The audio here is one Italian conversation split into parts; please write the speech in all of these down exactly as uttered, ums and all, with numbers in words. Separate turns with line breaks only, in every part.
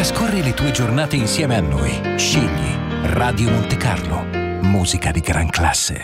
Trascorri le tue giornate insieme a noi. Scegli Radio Monte Carlo. Musica di gran classe.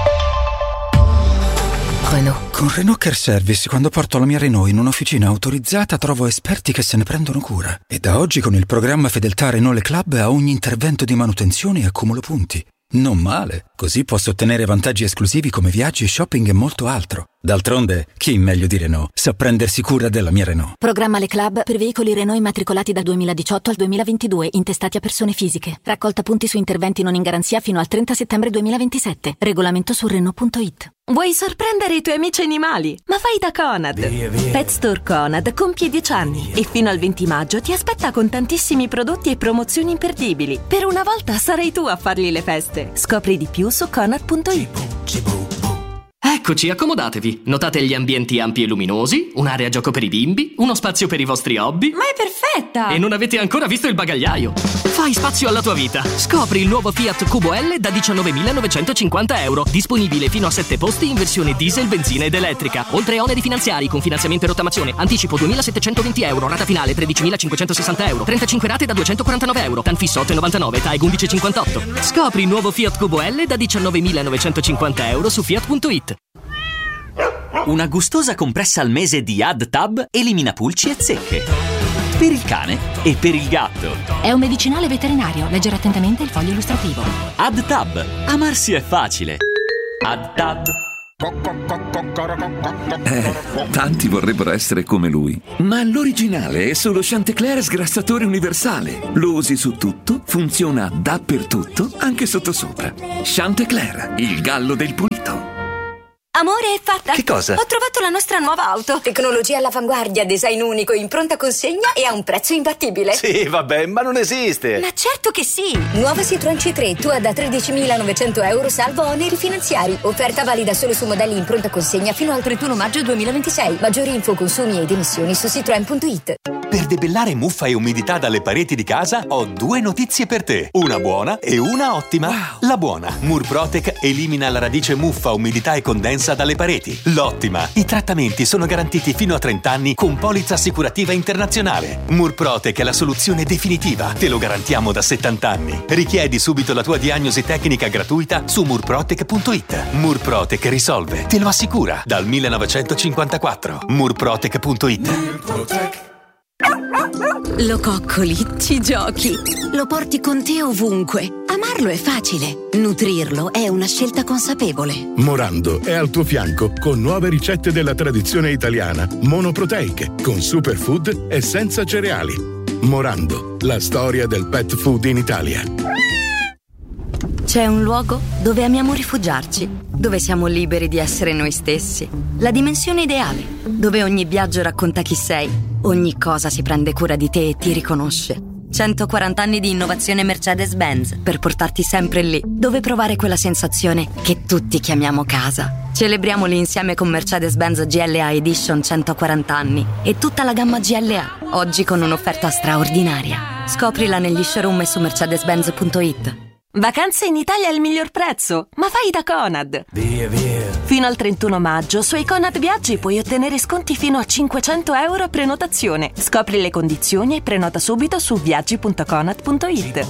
Renault.
Con Renault Care Service, quando porto la mia Renault in un'officina autorizzata, trovo esperti che se ne prendono cura. E da oggi con il programma Fedeltà Renault Le Club a ogni intervento di manutenzione accumulo punti. Non male, così posso ottenere vantaggi esclusivi come viaggi, shopping e molto altro. D'altronde, chi meglio di Renault sa prendersi cura della mia Renault.
Programma Le Club per veicoli Renault immatricolati dal duemiladiciotto al duemilaventidue, intestati a persone fisiche. Raccolta punti su interventi non in garanzia fino al trenta settembre duemilaventisette. Regolamento su Renault punto it.
Vuoi sorprendere i tuoi amici animali? Ma vai da Conad! Via, via. Pet Store Conad compie dieci anni e fino al venti maggio ti aspetta con tantissimi prodotti e promozioni imperdibili. Per una volta sarai tu a fargli le feste. Scopri di più su Conad punto it.
Eccoci, accomodatevi. Notate gli ambienti ampi e luminosi, un'area gioco per i bimbi, uno spazio per i vostri hobby.
Ma è perfetta!
E non avete ancora visto il bagagliaio. Fai spazio alla tua vita. Scopri il nuovo Fiat Cubo L da diciannovemilanovecentocinquanta euro. Disponibile fino a sette posti in versione diesel, benzina ed elettrica. Oltre oneri finanziari con finanziamento e rottamazione. Anticipo duemilasettecentoventi euro. Rata finale tredicimilacinquecentosessanta euro. trentacinque rate da duecentoquarantanove euro. Tan fisso otto virgola novantanove. T A E G undici virgola cinquantotto. Scopri il nuovo Fiat Cubo L da diciannovemilanovecentocinquanta euro su fiat punto it.
Una gustosa compressa al mese di AddTab elimina pulci e zecche. Per il cane e per il gatto.
È un medicinale veterinario. Leggere attentamente il foglio illustrativo.
AddTab. Amarsi è facile. AddTab.
Eh, tanti vorrebbero essere come lui. Ma l'originale è solo Chantecler sgrassatore universale. Lo usi su tutto, funziona dappertutto, anche sottosopra. Chantecler, il gallo del pulito.
Amore, è fatta!
Che cosa?
Ho trovato la nostra nuova auto. Tecnologia all'avanguardia, design unico, in pronta consegna e a un prezzo imbattibile.
Sì, vabbè, ma non esiste.
Ma certo che sì! Nuova Citroën C tre, tua da tredicimilanovecento euro, salvo oneri finanziari. Offerta valida solo su modelli in pronta consegna fino al trentuno maggio duemilaventisei. Maggiori info, consumi ed emissioni su citroen punto it.
Per debellare muffa e umidità dalle pareti di casa ho due notizie per te. Una buona e una ottima. Wow. La buona, Murprotec elimina la radice muffa, umidità e condensa dalle pareti. L'ottima, i trattamenti sono garantiti fino a trenta anni con polizza assicurativa internazionale. Murprotec è la soluzione definitiva, te lo garantiamo da settanta anni. Richiedi subito la tua diagnosi tecnica gratuita su murprotec punto it. Murprotec risolve, te lo assicura, dal millenovecentocinquantaquattro. murprotec punto it. Murprotec.
Lo coccoli, ci giochi, lo porti con te ovunque. Amarlo è facile, nutrirlo è una scelta consapevole.
Morando è al tuo fianco con nuove ricette della tradizione italiana, monoproteiche, con superfood e senza cereali. Morando, la storia del pet food in Italia.
C'è un luogo dove amiamo rifugiarci, dove siamo liberi di essere noi stessi. La dimensione ideale, dove ogni viaggio racconta chi sei, ogni cosa si prende cura di te e ti riconosce. centoquaranta anni di innovazione Mercedes-Benz per portarti sempre lì, dove provare quella sensazione che tutti chiamiamo casa. Celebriamoli insieme con Mercedes-Benz G L A Edition centoquaranta anni e tutta la gamma G L A, oggi con un'offerta straordinaria. Scoprila negli showroom e su mercedes benz punto it. Vacanze in Italia al miglior prezzo, ma vai da Conad.
Via, via.
Fino al trentuno maggio sui Conad Viaggi puoi ottenere sconti fino a cinquecento euro a prenotazione. Scopri le condizioni e prenota subito su viaggi punto conad punto it.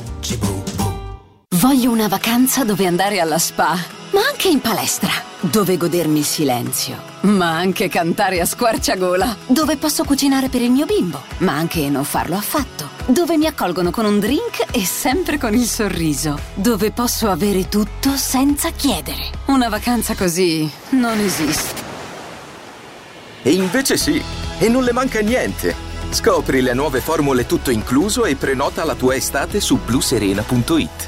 Voglio una vacanza dove andare alla spa, ma anche in palestra, dove godermi il silenzio, ma anche cantare a squarciagola, dove posso cucinare per il mio bimbo, ma anche non farlo affatto, dove mi accolgono con un drink e sempre con il sorriso, dove posso avere tutto senza chiedere. Una vacanza così non esiste.
E invece sì, e non le manca niente. Scopri le nuove formule tutto incluso e prenota la tua estate su blu serena punto it.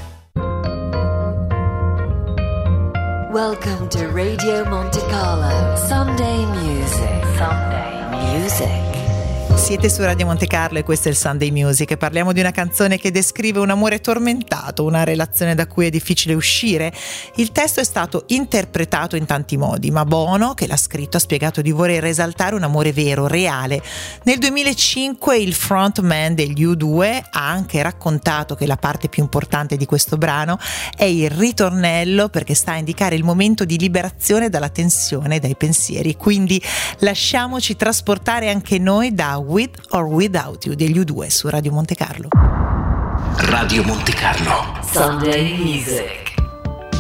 Welcome to Radio Monte Carlo. Sunday Music. Sunday Music.
Siete su Radio Monte Carlo e questo è il Sunday Music e parliamo di una canzone che descrive un amore tormentato, una relazione da cui è difficile uscire. Il testo è stato interpretato in tanti modi, ma Bono, che l'ha scritto, ha spiegato di voler esaltare un amore vero, reale. Nel duemilacinque il frontman degli U due ha anche raccontato che la parte più importante di questo brano è il ritornello, perché sta a indicare il momento di liberazione dalla tensione e dai pensieri. Quindi lasciamoci trasportare anche noi da With or Without You degli U due su Radio Monte Carlo.
Radio Monte Carlo.
Sunday Music.